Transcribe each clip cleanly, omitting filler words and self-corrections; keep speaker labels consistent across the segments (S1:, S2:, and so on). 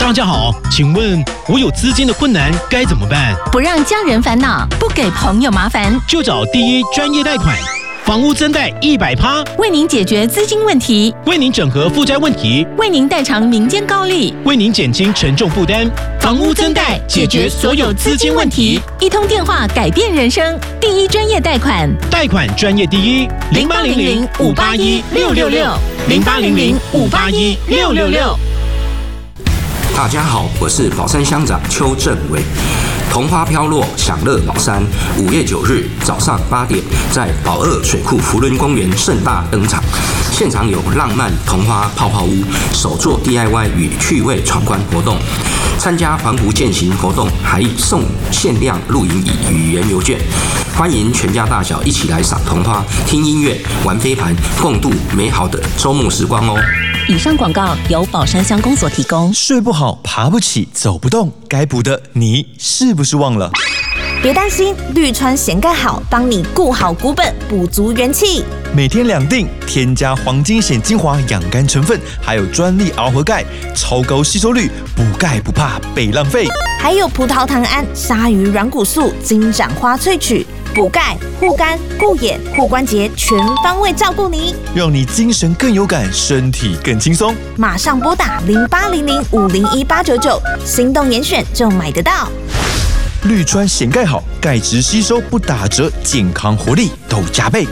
S1: 大家好，请问我有资金的困难该怎么办？
S2: 不让家人烦恼，不给朋友麻烦，
S1: 就找第一专业贷款，房屋增贷100%，
S2: 为您解决资金问题，
S1: 为您整合负债问题，
S2: 为您代偿民间高利，
S1: 为您减轻沉重负担。房屋增贷解决所有资金问题，
S2: 一通电话改变人生。第一专业贷款，
S1: 贷款专业第一，0800-581-666，0800-581-666。
S3: 大家好，我是宝山乡长邱正伟。桐花飘落，享乐宝山。5月9日早上8点，在宝二水库福伦公园盛大登场。现场有浪漫桐花泡泡屋、手作 DIY 与趣味闯关活动。参加环湖健行活动，还送限量露营椅与原邮券。欢迎全家大小一起来赏桐花、听音乐、玩飞盘，共度美好的周末时光哦。
S2: 以上广告由宝山乡公所提供。
S4: 睡不好，爬不起，走不动，该补的你是不是忘了？
S5: 别担心，绿川咸钙好，帮你顾好骨本，补足元气。
S4: 每天2锭，添加黄金硯精华养肝成分，还有专利螯合钙，超高吸收率，补钙不怕被浪费。
S5: 还有葡萄糖胺、鲨鱼软骨素、金盏花萃取，补钙、护肝、顾眼、护关节，全方位照顾你，
S4: 让你精神更有感，身体更轻松。
S5: 马上拨打0800-501-899，心动严选就买得到。
S4: 绿川咸钙好，钙质吸收不打折，健康活力都加倍。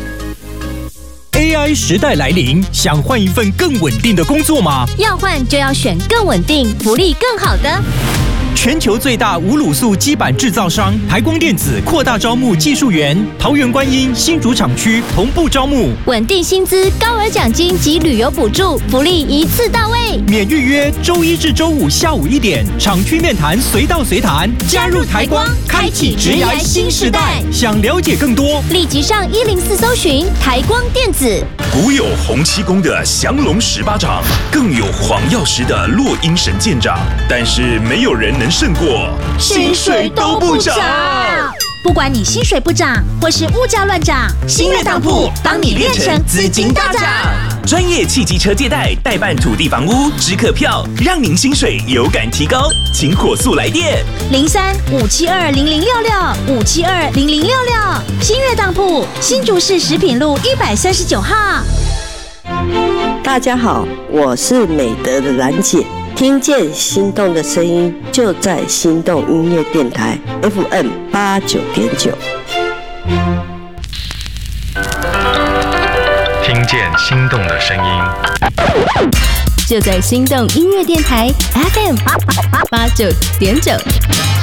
S6: AI 时代来临，想换一份更稳定的工作吗？
S7: 要换就要选更稳定、福利更好的。
S6: 全球最大无卤素基板制造商台光电子扩大招募技术员，桃园观音、新竹厂区同步招募，
S7: 稳定薪资、高额奖金及旅游补助，福利一次到位。
S6: 免预约，周1至周5下午1点，厂区面谈随到随谈。加入台光，开启职涯新时代。想了解更多，
S7: 立即上104搜寻台光电子。
S8: 古有洪七公的降龙18掌，更有黄药师的落阴神剑掌，但是没有人能胜过
S7: 薪水都不涨。不管你薪水不涨，或是物价乱涨，新月当铺帮你练成资金大涨。
S8: 专业汽机车借贷、代办土地房屋、支客票，让您薪水有感提高。请火速来电
S7: 03-572-0066，572-0066。新月当铺，新竹市食品路139号。
S9: 大家好，我是美德的兰姐。听见心动的声音，就在心动音乐电台 FM89.9。
S10: 听见心动的声音，
S2: 就在心动音乐电台 FM89.9。